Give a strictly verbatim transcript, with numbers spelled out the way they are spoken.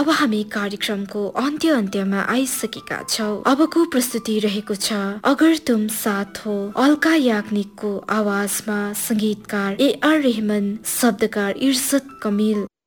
अब हामी कार्यक्रमको अन्त्य अन्त्यमा आइसकेका छौं। अबको प्रस्तुति रहेको छ अगर तुम साथ हो। अल्का याग्निकको आवाजमा संगीतकार ए आर रहमान, शब्दकार इर्सद कमिल।